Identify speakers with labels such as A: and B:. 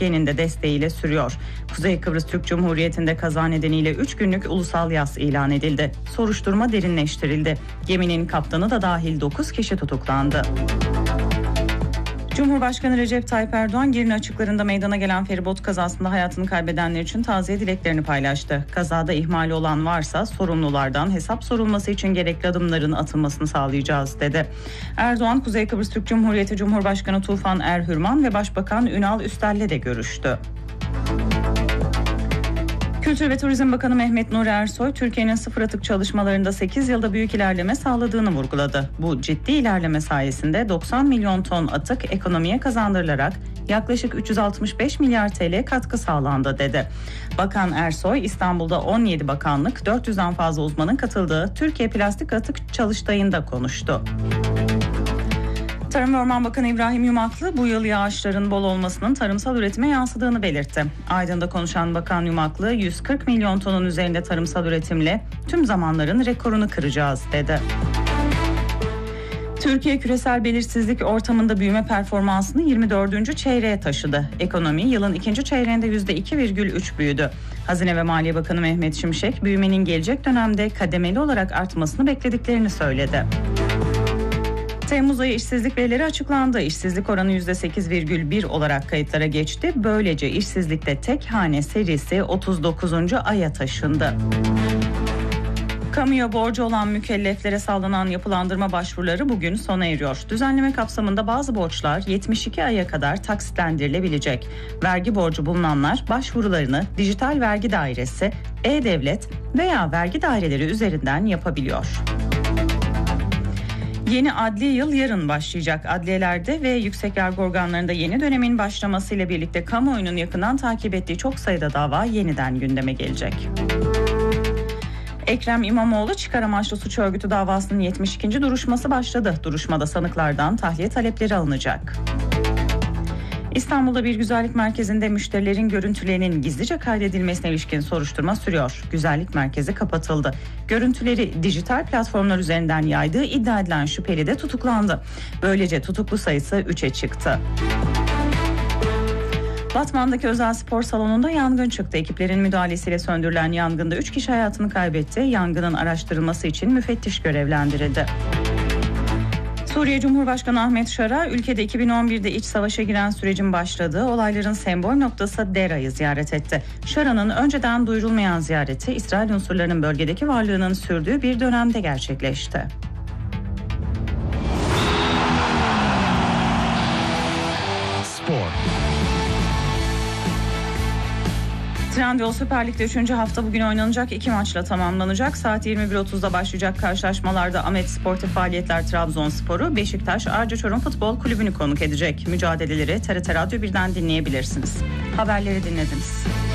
A: Türkiye'nin de desteğiyle sürüyor. Kuzey Kıbrıs Türk Cumhuriyeti'nde kaza nedeniyle 3 günlük ulusal yas ilan edildi. Soruşturma derinleştirildi. Geminin kaptanı da dahil 9 kişi tutuklandı. Cumhurbaşkanı Recep Tayyip Erdoğan, Girne açıklarında meydana gelen feribot kazasında hayatını kaybedenler için taziye dileklerini paylaştı. Kazada ihmali olan varsa sorumlulardan hesap sorulması için gerekli adımların atılmasını sağlayacağız dedi. Erdoğan, Kuzey Kıbrıs Türk Cumhuriyeti Cumhurbaşkanı Tufan Erhürman ve Başbakan Ünal Üstel'le de görüştü. Kültür ve Turizm Bakanı Mehmet Nuri Ersoy, Türkiye'nin sıfır atık çalışmalarında 8 yılda büyük ilerleme sağladığını vurguladı. Bu ciddi ilerleme sayesinde 90 milyon ton atık ekonomiye kazandırılarak yaklaşık 365 milyar TL katkı sağlandı dedi. Bakan Ersoy, İstanbul'da 17 bakanlık, 400'den fazla uzmanın katıldığı Türkiye Plastik Atık Çalıştayı'nda konuştu. Tarım ve Orman Bakanı İbrahim Yumaklı, bu yıl yağışların bol olmasının tarımsal üretime yansıdığını belirtti. Aydın'da konuşan Bakan Yumaklı, 140 milyon tonun üzerinde tarımsal üretimle tüm zamanların rekorunu kıracağız dedi. Türkiye küresel belirsizlik ortamında büyüme performansını 24. çeyreğe taşıdı. Ekonomi yılın ikinci çeyreğinde %2,3 büyüdü. Hazine ve Maliye Bakanı Mehmet Şimşek, büyümenin gelecek dönemde kademeli olarak artmasını beklediklerini söyledi. Temmuz ayı işsizlik verileri açıklandı. İşsizlik oranı %8,1 olarak kayıtlara geçti. Böylece işsizlikte tek hane serisi 39. aya taşındı. Kamuya borcu olan mükelleflere sağlanan yapılandırma başvuruları bugün sona eriyor. Düzenleme kapsamında bazı borçlar 72 aya kadar taksitlendirilebilecek. Vergi borcu bulunanlar başvurularını Dijital Vergi Dairesi, E-Devlet veya vergi daireleri üzerinden yapabiliyor. Yeni adli yıl yarın başlayacak. Adliyelerde ve yüksek yargı organlarında yeni dönemin başlamasıyla birlikte kamuoyunun yakından takip ettiği çok sayıda dava yeniden gündeme gelecek. Ekrem İmamoğlu çıkar amaçlı suç örgütü davasının 72. duruşması başladı. Duruşmada sanıklardan tahliye talepleri alınacak. İstanbul'da bir güzellik merkezinde müşterilerin görüntülerinin gizlice kaydedilmesine ilişkin soruşturma sürüyor. Güzellik merkezi kapatıldı. Görüntüleri dijital platformlar üzerinden yaydığı iddia edilen şüpheli de tutuklandı. Böylece tutuklu sayısı 3'e çıktı. Batman'daki özel spor salonunda yangın çıktı. Ekiplerin müdahalesiyle söndürülen yangında 3 kişi hayatını kaybetti. Yangının araştırılması için müfettiş görevlendirildi. Suriye Cumhurbaşkanı Ahmet Şara, ülkede 2011'de iç savaşa giren sürecin başladığı olayların sembol noktası Dera'yı ziyaret etti. Şara'nın önceden duyurulmayan ziyareti, İsrail unsurlarının bölgedeki varlığının sürdüğü bir dönemde gerçekleşti.
B: Spor.
A: Trendyol Süper Lig'de 3. hafta bugün oynanacak 2 maçla tamamlanacak. Saat 21.30'da başlayacak karşılaşmalarda Ahmet Sportif Faaliyetler Trabzonspor'u, Beşiktaş Arca Çorum Futbol Kulübü'nü konuk edecek. Mücadeleleri TRT Radyo 1'den dinleyebilirsiniz. Haberleri dinlediniz.